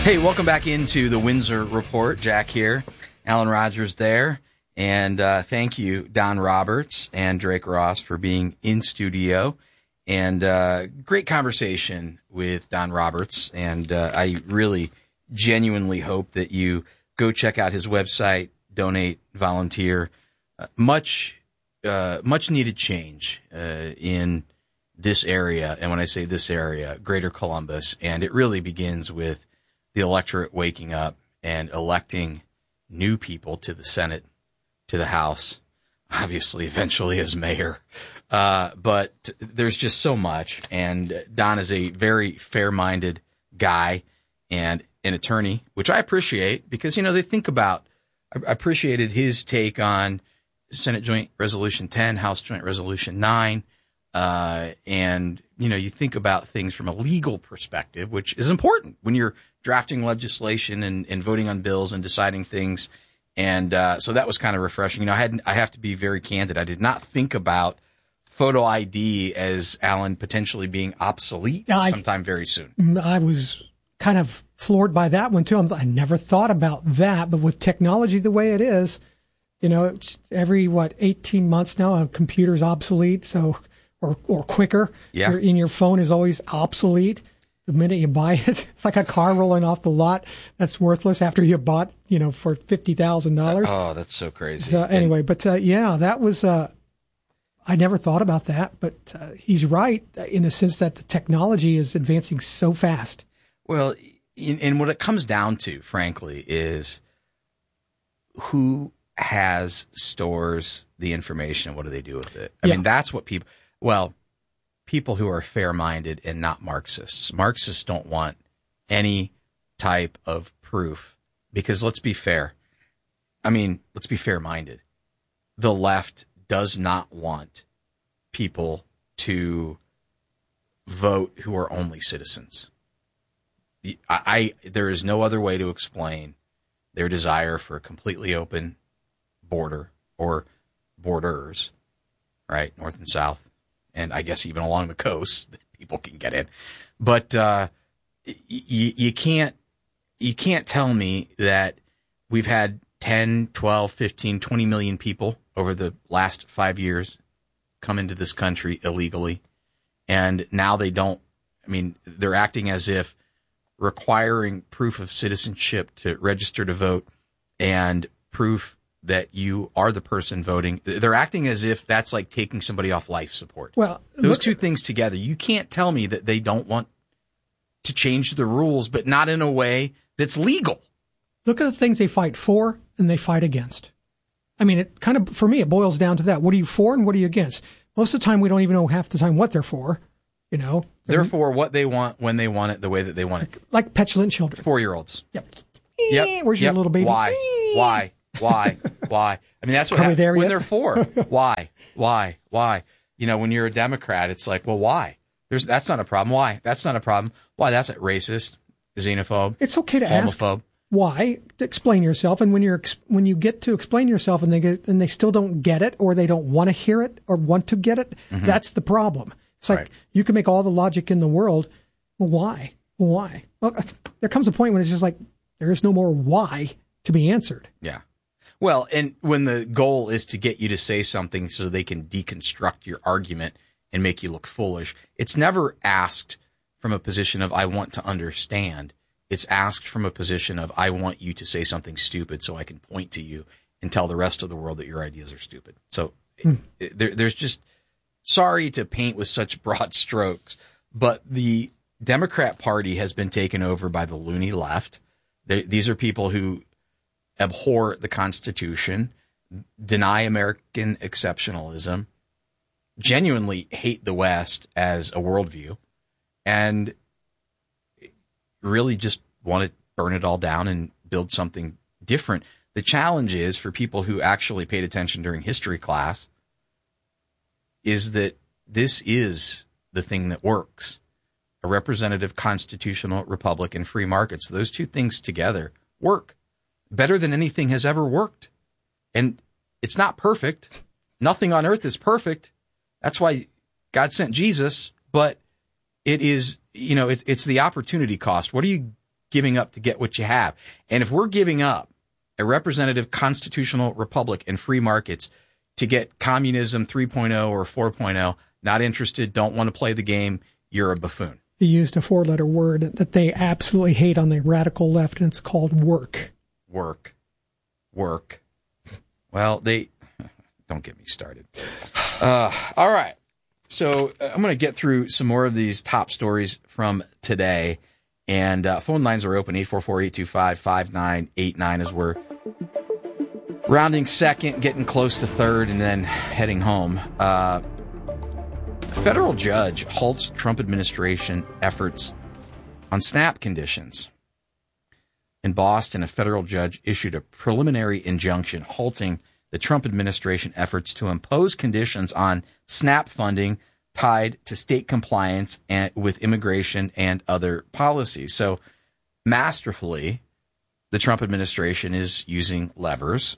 Hey, welcome back into the Windsor Report. Jack here, Alan Rogers there, and thank you, Don Roberts and Drake Ross, for being in studio. And great conversation with Don Roberts, and I really genuinely hope that you go check out his website, donate, volunteer. Much needed change in this area, and when I say this area, Greater Columbus, and it really begins with the electorate waking up and electing new people to the Senate, to the House, obviously eventually as mayor. But there's just so much, and Don is a very fair-minded guy and an attorney, which I appreciate because, they think about, I appreciated his take on Senate Joint Resolution 10, House Joint Resolution 9, and, you think about things from a legal perspective, which is important when you're drafting legislation and voting on bills and deciding things. And so that was kind of refreshing. I have to be very candid. I did not think about photo ID as, Alan, potentially being obsolete sometime very soon. I was kind of floored by that one, too. I never thought about that. But with technology the way it is, it's every, 18 months now, a computer's obsolete, so or quicker. Yeah. Your phone is always obsolete. The minute you buy it, it's like a car rolling off the lot that's worthless after you bought, for $50,000. Oh, that's so crazy. So anyway, that was, I never thought about that, but he's right in the sense that the technology is advancing so fast. Well, and what it comes down to, frankly, is who stores the information. What do they do with it? I mean, that's what people who are fair-minded and not Marxists. Marxists don't want any type of proof because let's be fair. Let's be fair-minded. The left does not want people to vote who are only citizens. There is no other way to explain their desire for a completely open border or borders, right, north and south. And I guess even along the coast that people can get in. But you can't tell me that we've had 10, 12, 15, 20 million people over the last 5 years come into this country illegally. And now they're acting as if requiring proof of citizenship to register to vote and proof that you are the person voting. They're acting as if that's like taking somebody off life support. Well, those two things together, you can't tell me that they don't want to change the rules, but not in a way that's legal. Look at the things they fight for and they fight against. For me, it boils down to that. What are you for and what are you against? Most of the time, we don't even know half the time what they're for, They're for what they want, when they want it, the way that they want it. Like petulant children. 4-year-olds. Yep. Where's your little baby? Why? That's what happens when they're for. Why? When you're a Democrat, it's like, well, why? That's not a problem. Why? That's not a problem. Why? That's racist, xenophobe. It's okay to homophobe. Ask why. Explain yourself, and when you get to explain yourself, and they still don't get it, or they don't want to hear it, or want to get it, that's the problem. It's like You can make all the logic in the world. Well, why? Well, there comes a point when it's just like there is no more why to be answered. Yeah. Well, and when the goal is to get you to say something so they can deconstruct your argument and make you look foolish, it's never asked from a position of I want to understand. It's asked from a position of I want you to say something stupid so I can point to you and tell the rest of the world that your ideas are stupid. So there's just, sorry to paint with such broad strokes, but the Democrat Party has been taken over by the loony left. These are people who abhor the Constitution, deny American exceptionalism, genuinely hate the West as a worldview, and really just want to burn it all down and build something different. The challenge is for people who actually paid attention during history class is that this is the thing that works. A representative constitutional republic and free markets. Those two things together work better than anything has ever worked. And it's not perfect. Nothing on earth is perfect. That's why God sent Jesus. But it is, it's the opportunity cost. What are you giving up to get what you have. And if we're giving up a representative constitutional republic and free markets to get communism 3.0 or 4.0, not interested, don't want to play the game, you're a buffoon. You used a 4-letter word that they absolutely hate on the radical left, and it's called work. Work. Well, don't get me started. All right. So I'm going to get through some more of these top stories from today. And phone lines are open, 844-825-5989 as we're rounding second, getting close to third, and then heading home. A federal judge halts Trump administration efforts on SNAP conditions. In Boston, a federal judge issued a preliminary injunction halting the Trump administration efforts to impose conditions on SNAP funding tied to state compliance and with immigration and other policies. So masterfully, the Trump administration is using leverage,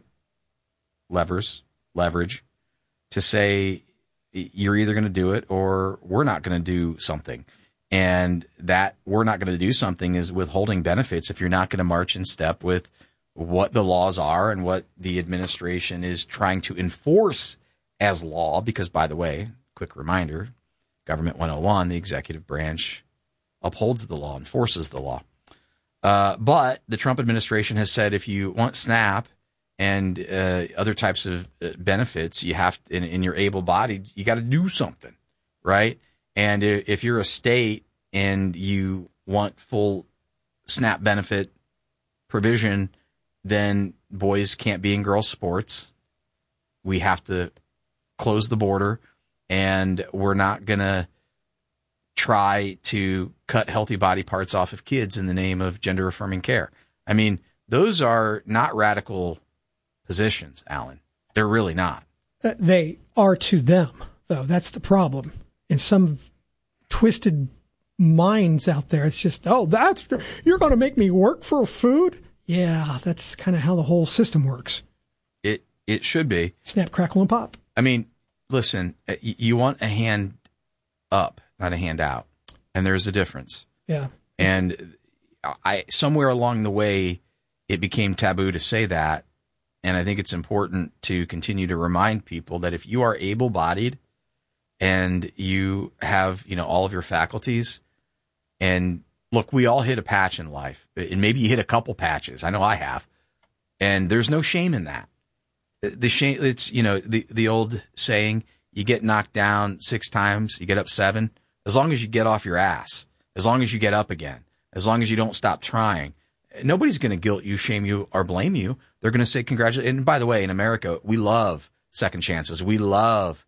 to say you're either going to do it or we're not going to do something. And that we're not going to do something is withholding benefits if you're not going to march in step with what the laws are and what the administration is trying to enforce as law. Because, by the way, quick reminder, Government 101, the executive branch upholds the law, enforces the law. But the Trump administration has said if you want SNAP and other types of benefits, you have to, and you're able-bodied, you got to do something, right? And if you're a state and you want full SNAP benefit provision, then boys can't be in girls' sports. We have to close the border, and we're not going to try to cut healthy body parts off of kids in the name of gender-affirming care. I mean, those are not radical positions, Alan. They're really not. They are to them, though. That's the problem. In some twisted minds out there, it's just, you're going to make me work for food? Yeah, that's kind of how the whole system works. It should be. Snap, crackle, and pop. I mean, listen, you want a hand up, not a hand out. And there's a difference. Yeah. And somewhere along the way, it became taboo to say that. And I think it's important to continue to remind people that if you are able-bodied and you have, all of your faculties, and look, we all hit a patch in life, and maybe you hit a couple patches. I know I have, and there's no shame in that. The shame, it's the old saying: you get knocked down 6 times, you get up 7. As long as you get off your ass, as long as you get up again, as long as you don't stop trying, nobody's going to guilt you, shame you, or blame you. They're going to say congratulations. And by the way, in America, we love second chances. We love,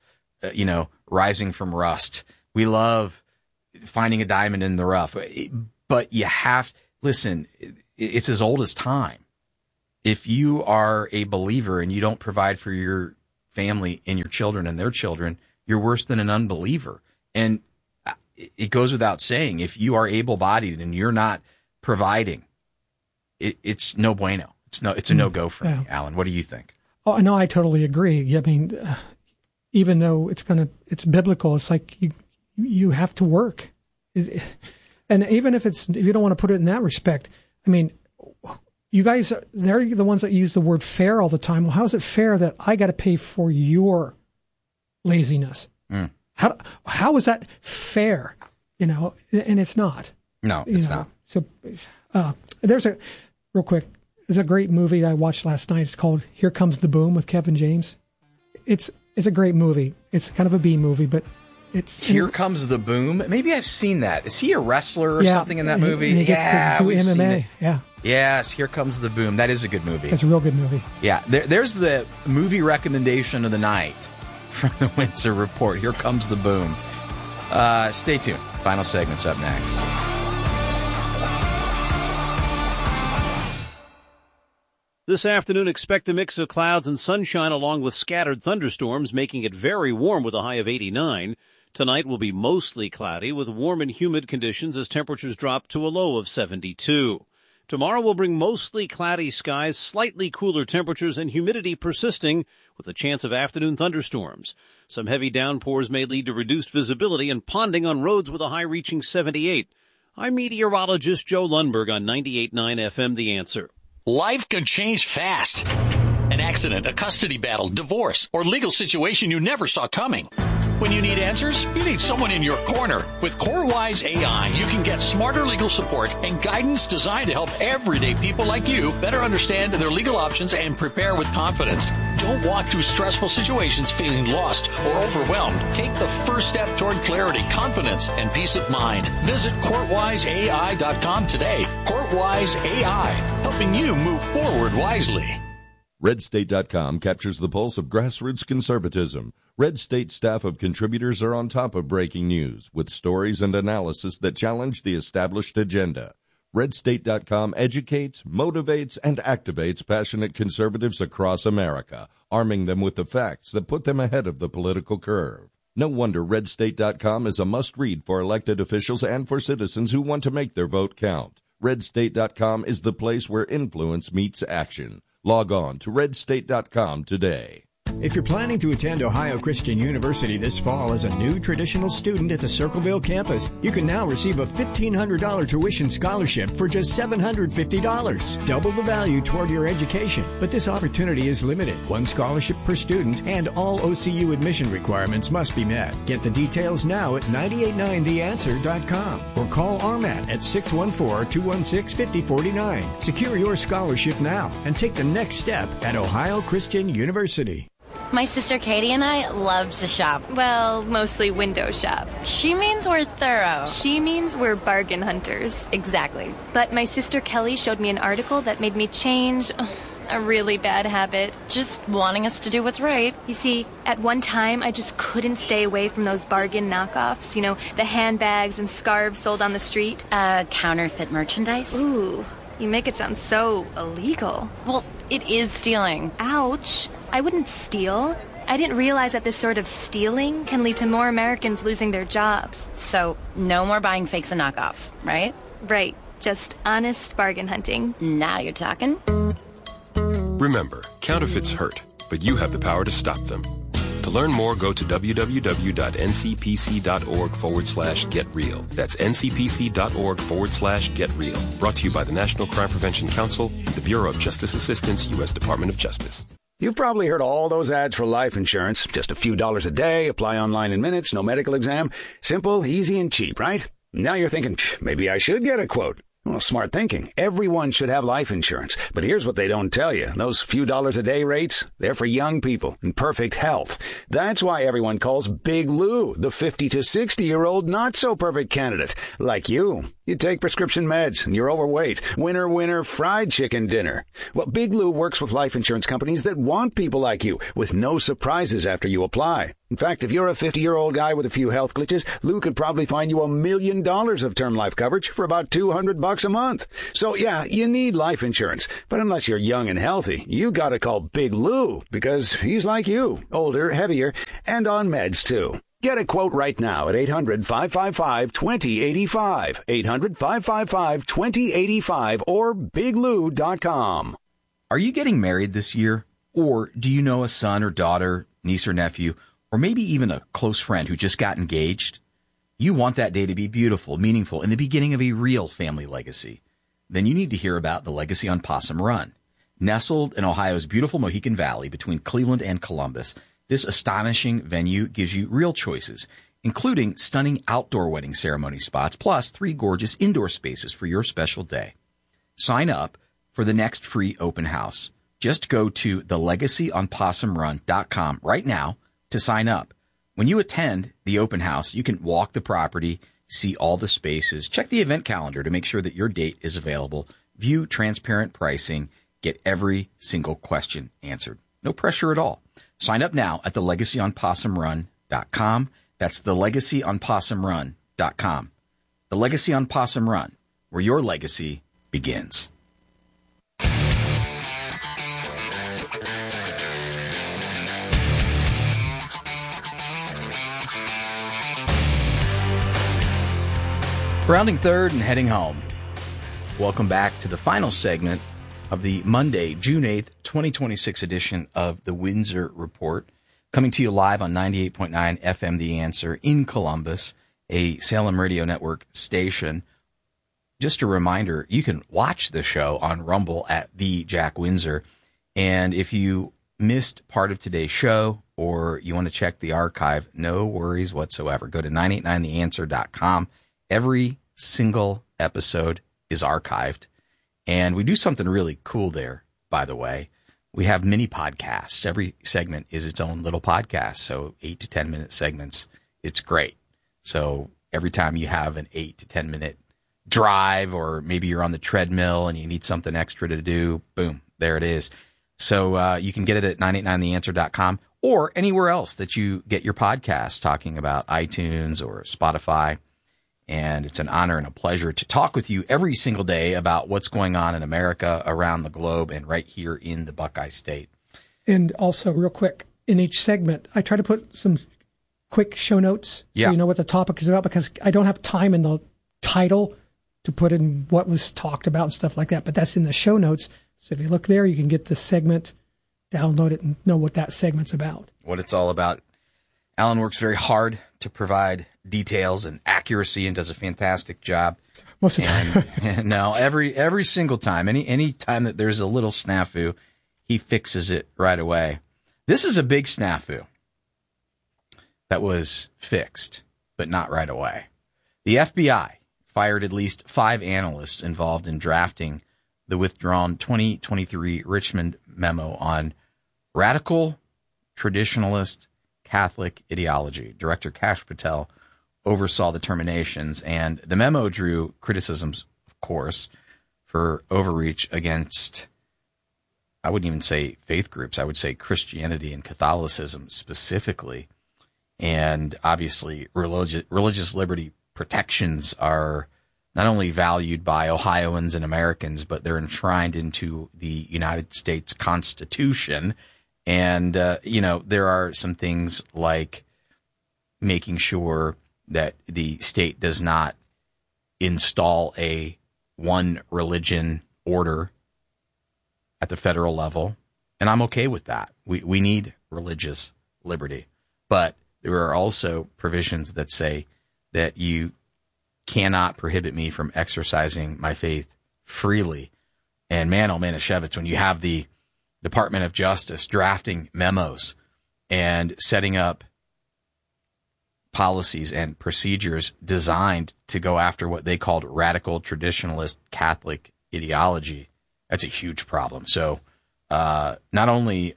rising from rust. We love finding a diamond in the rough. But you have, listen, it's as old as time. If you are a believer and you don't provide for your family and your children and their children, you're worse than an unbeliever. And it goes without saying, if you are able-bodied and you're not providing, it's no bueno. It's a no-go for me, Alan. What do you think? Oh, no, I totally agree. I mean, even though it's biblical, it's like you have to work. And even if you don't want to put it in that respect, I mean, you guys, they're the ones that use the word fair all the time. Well, how is it fair that I got to pay for your laziness? Mm. How is that fair? And it's not. No, it's not. So there's real quick, there's a great movie that I watched last night. It's called Here Comes the Boom with Kevin James. It's a great movie. It's kind of a B movie, but it's Here Comes the Boom. Maybe I've seen that. Is he a wrestler or something in that movie? And he gets to do MMA. Yeah. Yes, Here Comes the Boom. That is a good movie. It's a real good movie. Yeah. There's the movie recommendation of the night from the Windsor Report. Here Comes the Boom. Stay tuned. Final segment's up next. This afternoon, expect a mix of clouds and sunshine along with scattered thunderstorms, making it very warm with a high of 89. Tonight will be mostly cloudy with warm and humid conditions as temperatures drop to a low of 72. Tomorrow will bring mostly cloudy skies, slightly cooler temperatures, and humidity persisting with a chance of afternoon thunderstorms. Some heavy downpours may lead to reduced visibility and ponding on roads with a high reaching 78. I'm meteorologist Joe Lundberg on 98.9 FM, The Answer. Life can change fast. An accident, a custody battle, divorce, or legal situation you never saw coming. When you need answers, you need someone in your corner. With CoreWise AI, you can get smarter legal support and guidance designed to help everyday people like you better understand their legal options and prepare with confidence. Don't walk through stressful situations feeling lost or overwhelmed. Take the first step toward clarity, confidence, and peace of mind. Visit CourtWiseAI.com today. CourtWise AI, helping you move forward wisely. RedState.com captures the pulse of grassroots conservatism. Red State staff of contributors are on top of breaking news with stories and analysis that challenge the established agenda. RedState.com educates, motivates, and activates passionate conservatives across America, arming them with the facts that put them ahead of the political curve. No wonder RedState.com is a must-read for elected officials and for citizens who want to make their vote count. RedState.com is the place where influence meets action. Log on to redstate.com today. If you're planning to attend Ohio Christian University this fall as a new traditional student at the Circleville campus, you can now receive a $1,500 tuition scholarship for just $750. Double the value toward your education. But this opportunity is limited. One scholarship per student, and all OCU admission requirements must be met. Get the details now at 989theanswer.com or call RMAT at 614-216-5049. Secure your scholarship now and take the next step at Ohio Christian University. My sister Katie and I love to shop. Well, mostly window shop. She means we're thorough. She means we're bargain hunters. Exactly. But my sister Kelly showed me an article that made me change a really bad habit. Just wanting us to do what's right. You see, at one time, I just couldn't stay away from those bargain knockoffs. You know, the handbags and scarves sold on the street. Counterfeit merchandise? Ooh, you make it sound so illegal. Well, it is stealing. Ouch. I wouldn't steal. I didn't realize that this sort of stealing can lead to more Americans losing their jobs. So, no more buying fakes and knockoffs, right? Right. Just honest bargain hunting. Now you're talking. Remember, counterfeits hurt, but you have the power to stop them. To learn more, go to www.ncpc.org/getreal. That's ncpc.org/getreal. Brought to you by the National Crime Prevention Council and the Bureau of Justice Assistance, U.S. Department of Justice. You've probably heard all those ads for life insurance. Just a few dollars a day, apply online in minutes, no medical exam. Simple, easy, and cheap, right? Now you're thinking, maybe I should get a quote. Well, smart thinking. Everyone should have life insurance. But here's what they don't tell you. Those few dollars a day rates, they're for young people in perfect health. That's why everyone calls Big Lou the 50 to 60-year-old not-so-perfect candidate, like you. You take prescription meds and you're overweight. Winner, fried chicken dinner. Well, Big Lou works with life insurance companies that want people like you, with no surprises after you apply. In fact, if you're a 50-year-old guy with a few health glitches, Lou could probably find you $1 million of term life coverage for about $200 a month. So yeah, you need life insurance. But unless you're young and healthy, you gotta call Big Lou, because he's like you, older, heavier, and on meds too. Get a quote right now at 800-555-2085, 800-555-2085, or biglou.com. Are you getting married this year? Or do you know a son or daughter, niece or nephew, or maybe even a close friend who just got engaged? You want that day to be beautiful, meaningful, and the beginning of a real family legacy. Then you need to hear about the Legacy on Possum Run. Nestled in Ohio's beautiful Mohican Valley between Cleveland and Columbus, this astonishing venue gives you real choices, including stunning outdoor wedding ceremony spots, plus 3 gorgeous indoor spaces for your special day. Sign up for the next free open house. Just go to thelegacyonpossumrun.com right now to sign up. When you attend the open house, you can walk the property, see all the spaces, check the event calendar to make sure that your date is available, view transparent pricing, get every single question answered. No pressure at all. Sign up now at thelegacyonpossumrun.com. That's thelegacyonpossumrun.com. The Legacy on Possum Run, where your legacy begins. Rounding third and heading home. Welcome back to the final segment of the Monday, June 8th, 2026 edition of the Windsor Report, coming to you live on 98.9 FM The Answer in Columbus, a Salem Radio Network station. just a reminder, you can watch the show on Rumble at the Jack Windsor. And if you missed part of today's show or you want to check the archive, no worries whatsoever. Go to 989theanswer.com. Every single episode is archived. And we do something really cool there, by the way. We have mini podcasts. Every segment is its own little podcast. So 8 to 10 minute segments. It's great. So every time you have an 8 to 10 minute drive, or maybe you're on the treadmill and you need something extra to do, boom, there it is. So you can get it at 989theanswer.com or anywhere else that you get your podcast, talking about iTunes or Spotify. And it's an honor and a pleasure to talk with you every single day about what's going on in America, around the globe, and right here in the Buckeye State. And also, real quick, in each segment, I try to put some quick show notes so you know what the topic is about, because I don't have time in the title to put in what was talked about and stuff like that, but that's in the show notes. So if you look there, you can get the segment, download it, and know what that segment's about. What it's all about. Alan works very hard to provide details and accuracy and does a fantastic job. Most of the time. And no, every single time, any time that there's a little snafu, he fixes it right away. This is a big snafu that was fixed, but not right away. The FBI fired at least 5 analysts involved in drafting the withdrawn 2023 Richmond memo on radical traditionalist Catholic ideology. Director Kash Patel oversaw the terminations, and the memo drew criticisms, of course, for overreach against, I wouldn't even say faith groups, I would say Christianity and Catholicism specifically. And obviously, religious liberty protections are not only valued by Ohioans and Americans, but they're enshrined into the United States Constitution. And, there are some things like making sure that the state does not install a one religion order at the federal level. And I'm okay with that. We need religious liberty. But there are also provisions that say that you cannot prohibit me from exercising my faith freely. And man, oh Manischewitz, when you have the Department of Justice drafting memos and setting up policies and procedures designed to go after what they called radical traditionalist Catholic ideology, that's a huge problem. So not only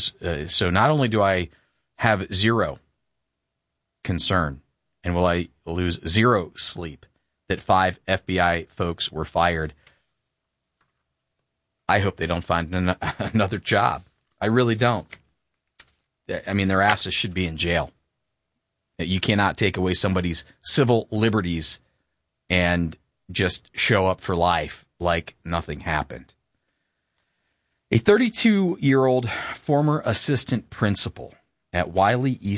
do I have zero concern, and will I lose zero sleep that 5 FBI folks were fired, I hope they don't find another job. I really don't. I mean, their asses should be in jail. You cannot take away somebody's civil liberties and just show up for life like nothing happened. A 32-year-old former assistant principal at Wiley East